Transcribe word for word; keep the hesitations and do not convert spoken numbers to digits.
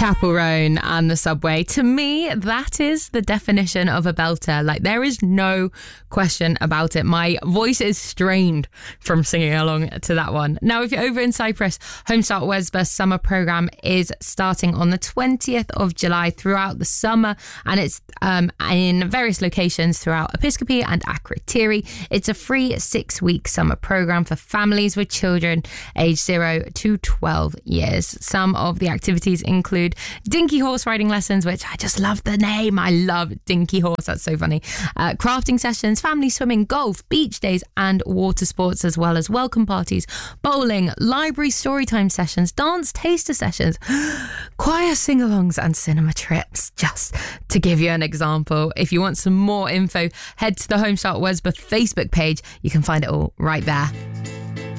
Chapel Roan and the Subway. To me, that is the definition of a belter. Like, there is no question about it. My voice is strained from singing along to that one. Now, if you're over in Cyprus, Homestart Wesba summer programme is starting on the twentieth of July throughout the summer, and it's um, in various locations throughout Episcopi and Akrotiri. It's a free six-week summer programme for families with children aged zero to twelve years. Some of the activities include dinky horse riding lessons, which I just love the name. I love dinky horse. That's so funny. Uh, crafting sessions, family swimming, golf, beach days, and water sports, as well as welcome parties, bowling, library storytime sessions, dance taster sessions, choir sing-alongs, and cinema trips, just to give you an example. If you want some more info, head to the Homestart Wesba Facebook page. You can find it all right there.